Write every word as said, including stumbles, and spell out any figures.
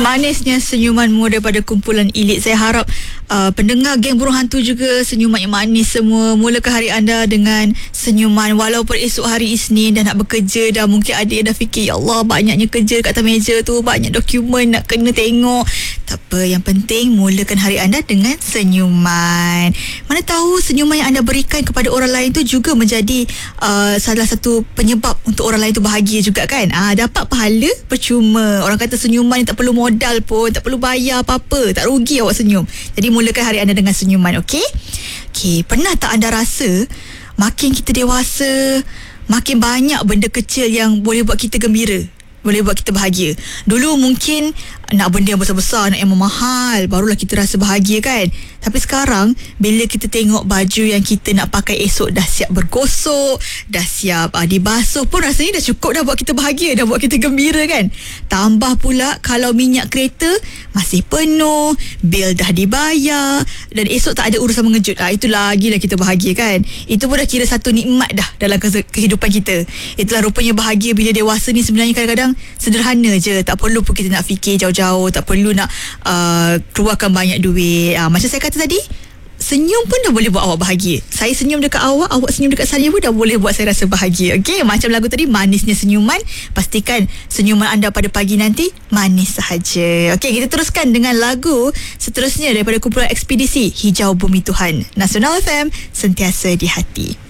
Manisnya senyumanmu daripada kumpulan Elite. Saya harap uh, pendengar geng burung hantu juga senyuman yang manis semua. Mulakan hari anda dengan senyuman. Walaupun esok hari Isnin dah nak bekerja dah, mungkin ada yang dah fikir, ya Allah banyaknya kerja kat atas meja tu, banyak dokumen nak kena tengok. Tak apa, yang penting mulakan hari anda dengan senyuman. Mana tahu senyuman yang anda berikan kepada orang lain tu juga menjadi uh, salah satu penyebab untuk orang lain tu bahagia juga kan. Ah, dapat pahala percuma. Orang kata senyuman ni tak perlu modal pun, tak perlu bayar apa-apa, tak rugi awak senyum. Jadi mulakan hari anda dengan senyuman, okey? Okey, pernah tak anda rasa makin kita dewasa, makin banyak benda kecil yang boleh buat kita gembira, boleh buat kita bahagia. Dulu mungkin nak benda yang besar-besar, nak yang mahal, barulah kita rasa bahagia kan. Tapi sekarang bila kita tengok baju yang kita nak pakai esok dah siap bergosok, dah siap uh, dibasuh pun rasanya dah cukup dah buat kita bahagia, dah buat kita gembira kan. Tambah pula kalau minyak kereta masih penuh, bil dah dibayar dan esok tak ada urusan mengejut, ah, itu lagilah kita bahagia kan. Itu pun dah kira satu nikmat dah dalam kehidupan kita. Itulah rupanya bahagia bila dewasa ni sebenarnya kadang-kadang sederhana je. Tak perlu pun kita nak fikir jauh-jauh, tak perlu nak uh, keluarkan banyak duit. uh, Macam saya kata tadi, senyum pun dah boleh buat awak bahagia. Saya senyum dekat awak, awak senyum dekat saya pun dah boleh buat saya rasa bahagia. Okey, macam lagu tadi, manisnya senyuman. Pastikan senyuman anda pada pagi nanti manis sahaja. Okey, kita teruskan dengan lagu seterusnya daripada kumpulan Ekspedisi, Hijau Bumi Tuhan. Nasional F M, sentiasa di hati.